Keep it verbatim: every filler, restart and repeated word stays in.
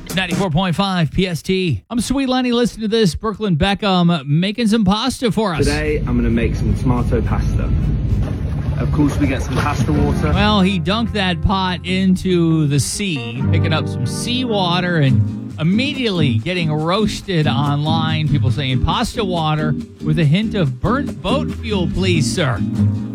ninety-four point five P S T. I'm Sweet Lenny. Listen to this. Brooklyn Beckham making some pasta for us. Today, I'm going to make some tomato pasta. Of course, we get some pasta water. Well, he dunked that pot into the sea, picking up some seawater and immediately getting roasted online. People saying pasta water with a hint of burnt boat fuel, please, sir.